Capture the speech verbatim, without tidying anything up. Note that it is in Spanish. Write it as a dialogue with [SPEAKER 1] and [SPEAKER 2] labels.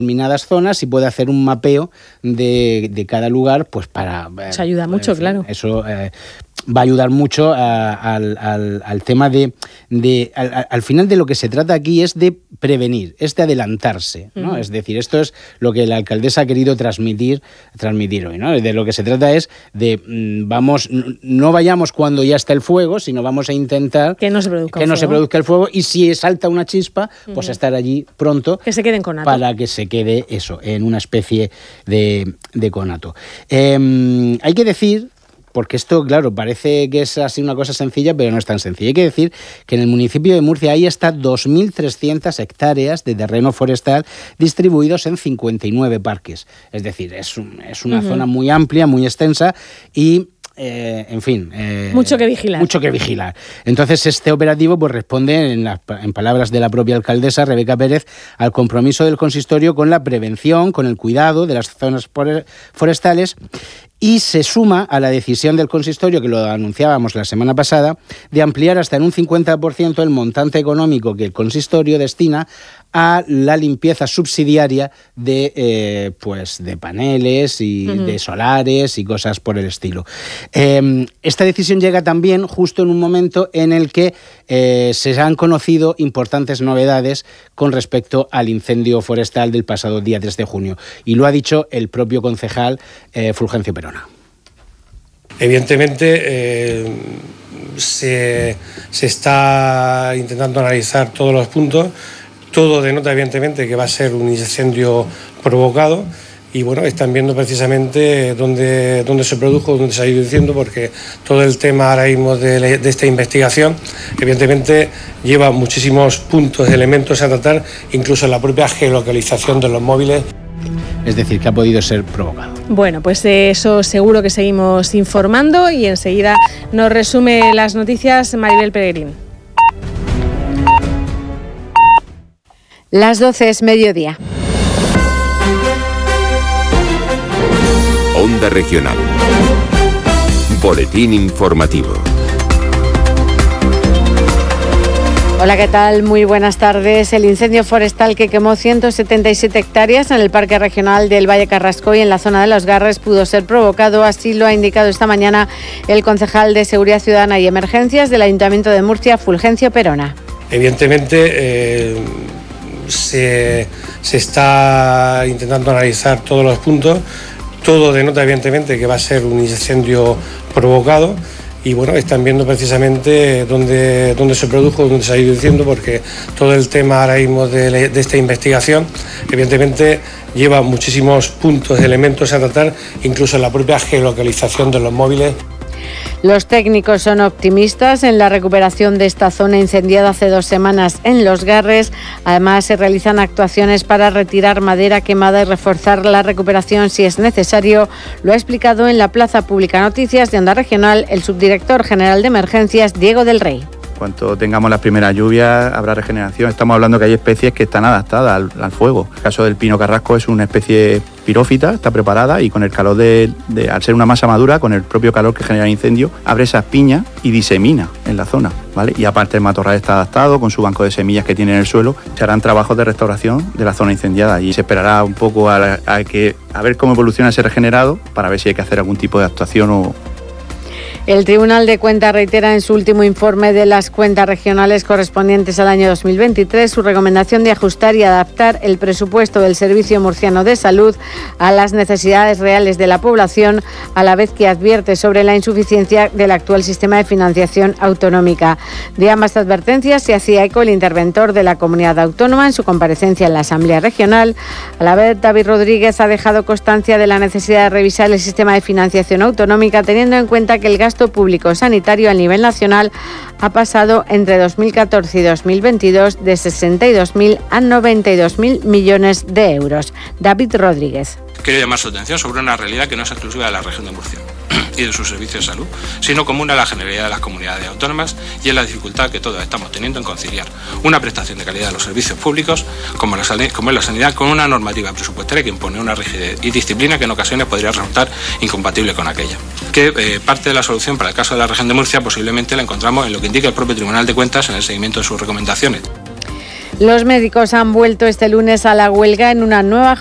[SPEAKER 1] determinadas zonas y puede hacer un mapeo de, de cada lugar, pues para...
[SPEAKER 2] Eso ayuda mucho,
[SPEAKER 1] en fin,
[SPEAKER 2] claro.
[SPEAKER 1] Eso eh, va a ayudar mucho a, a, al, al, al tema de... de al, al final de lo que se trata aquí es de prevenir, es de adelantarse, ¿no? Uh-huh. Es decir, esto es lo que la alcaldesa ha querido transmitir, transmitir hoy, ¿no? De lo que se trata es de, vamos, no vayamos cuando ya está el fuego, sino vamos a intentar...
[SPEAKER 2] Que no se produzca
[SPEAKER 1] que
[SPEAKER 2] el
[SPEAKER 1] no
[SPEAKER 2] fuego.
[SPEAKER 1] se produzca el fuego, y si salta una chispa, pues uh-huh. estar allí pronto.
[SPEAKER 2] Que se queden con conato.
[SPEAKER 1] Para que se quede eso, en una especie de, de conato. Eh, hay que decir... Porque esto, claro, parece que es así una cosa sencilla, pero no es tan sencilla. Hay que decir que en el municipio de Murcia hay hasta dos mil trescientas hectáreas de terreno forestal distribuidos en cincuenta y nueve parques. Es decir, es, un, es una uh-huh. zona muy amplia, muy extensa y... Eh, en fin... Eh,
[SPEAKER 2] mucho que vigilar.
[SPEAKER 1] Mucho que vigilar. Entonces, este operativo pues responde, en, la, en palabras de la propia alcaldesa, Rebeca Pérez, al compromiso del consistorio con la prevención, con el cuidado de las zonas forestales, y se suma a la decisión del consistorio, que lo anunciábamos la semana pasada, de ampliar hasta en un cincuenta por ciento el montante económico que el consistorio destina a la limpieza subsidiaria de, eh, pues, de paneles y uh-huh. de solares y cosas por el estilo. Eh, esta decisión llega también justo en un momento en el que eh, se han conocido importantes novedades con respecto al incendio forestal del pasado día tres de junio. Y lo ha dicho el propio concejal eh, Fulgencio Perona.
[SPEAKER 3] Evidentemente eh, se, se está intentando analizar todos los puntos. Todo denota evidentemente que va a ser un incendio provocado y bueno, están viendo precisamente dónde, dónde se produjo, dónde se ha ido diciendo, porque todo el tema ahora mismo de, de esta investigación evidentemente lleva muchísimos puntos, elementos a tratar, incluso la propia geolocalización de los móviles.
[SPEAKER 1] Es decir, que ha podido ser provocado.
[SPEAKER 2] Bueno, pues de eso seguro que seguimos informando y enseguida nos resume las noticias Maribel Peregrín.
[SPEAKER 4] Las doce es mediodía.
[SPEAKER 5] Onda Regional. Boletín informativo.
[SPEAKER 4] Hola, ¿qué tal? Muy buenas tardes. El incendio forestal que quemó ciento setenta y siete hectáreas en el Parque Regional del Valle Carrascoy, en la zona de Los Garres, pudo ser provocado. Así lo ha indicado esta mañana el concejal de Seguridad Ciudadana y Emergencias del Ayuntamiento de Murcia, Fulgencio Perona.
[SPEAKER 3] Evidentemente... Eh... Se, se está intentando analizar todos los puntos, todo denota evidentemente que va a ser un incendio provocado y bueno, están viendo precisamente dónde, dónde se produjo, dónde se ha ido diciendo, porque todo el tema ahora mismo de, de esta investigación evidentemente lleva muchísimos puntos, elementos a tratar, incluso la propia geolocalización de los móviles.
[SPEAKER 4] Los técnicos son optimistas en la recuperación de esta zona incendiada hace dos semanas en Los Garres. Además, se realizan actuaciones para retirar madera quemada y reforzar la recuperación si es necesario. Lo ha explicado en la Plaza Pública Noticias de Onda Regional el subdirector general de Emergencias, Diego del Rey.
[SPEAKER 6] Cuando tengamos las primeras lluvias habrá regeneración. Estamos hablando que hay especies que están adaptadas al, al fuego. El caso del pino carrasco es una especie pirófita, está preparada y con el calor de, de, al ser una masa madura, con el propio calor que genera el incendio, abre esas piñas y disemina en la zona, ¿vale? Y aparte el matorral está adaptado con su banco de semillas que tiene en el suelo. Se harán trabajos de restauración de la zona incendiada y se esperará un poco a, a, que, a ver cómo evoluciona ese regenerado para ver si hay que hacer algún tipo de actuación o...
[SPEAKER 4] El Tribunal de Cuentas reitera en su último informe de las cuentas regionales correspondientes al año dos mil veintitrés su recomendación de ajustar y adaptar el presupuesto del Servicio Murciano de Salud a las necesidades reales de la población, a la vez que advierte sobre la insuficiencia del actual sistema de financiación autonómica. De ambas advertencias se hacía eco el interventor de la comunidad autónoma en su comparecencia en la Asamblea Regional. A la vez, David Rodríguez ha dejado constancia de la necesidad de revisar el sistema de financiación autonómica, teniendo en cuenta que el gasto público sanitario a nivel nacional ha pasado entre dos mil catorce y dos mil veintidós de sesenta y dos mil a noventa y dos mil millones de euros. David Rodríguez.
[SPEAKER 7] Quiero llamar su atención sobre una realidad que no es exclusiva de la región de Murcia y de sus servicios de salud, sino común a la generalidad de las comunidades autónomas, y es la dificultad que todos estamos teniendo en conciliar una prestación de calidad de los servicios públicos, como, la, como es la sanidad, con una normativa presupuestaria que impone una rigidez y disciplina que en ocasiones podría resultar incompatible con aquella. Que eh, parte de la solución para el caso de la región de Murcia posiblemente la encontramos en lo que indica el propio Tribunal de Cuentas en el seguimiento de sus recomendaciones.
[SPEAKER 4] Los médicos han vuelto este lunes a la huelga en una nueva